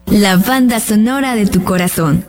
La banda sonora de tu corazón.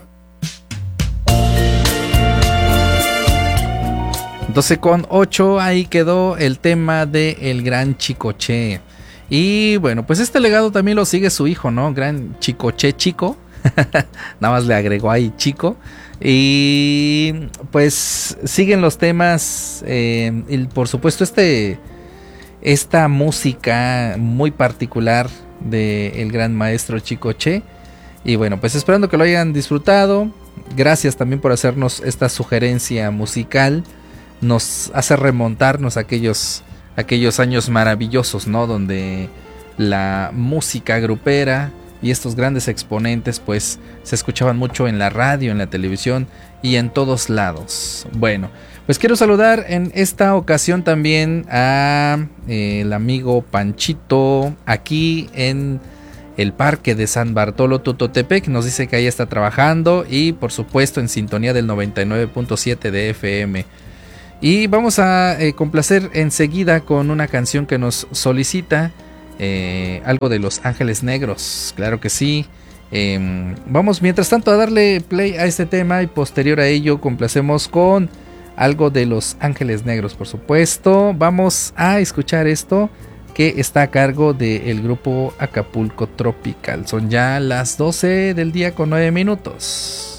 12:08, ahí quedó el tema de El Gran Chicoche. Y bueno, pues este legado también lo sigue su hijo, ¿no? Gran Chicoche Chico. Nada más le agregó ahí Chico. Y pues siguen los temas. Y por supuesto esta música muy particular del gran maestro Chicoche. Y bueno, pues esperando que lo hayan disfrutado. Gracias también por hacernos esta sugerencia musical. Nos hace remontarnos a aquellos años maravillosos, ¿no? Donde la música grupera y estos grandes exponentes pues se escuchaban mucho en la radio, en la televisión y en todos lados. Bueno, pues quiero saludar en esta ocasión también a el amigo Panchito aquí en el Parque de San Bartolo Tutotepec. Nos dice que ahí está trabajando y por supuesto en sintonía del 99.7 de FM. Y vamos a complacer enseguida con una canción que nos solicita, algo de Los Ángeles Negros, claro que sí. Vamos mientras tanto a darle play a este tema y posterior a ello complacemos con algo de Los Ángeles Negros, por supuesto. Vamos a escuchar esto que está a cargo del grupo Acapulco Tropical. Son ya las 12 del día con 9 minutos.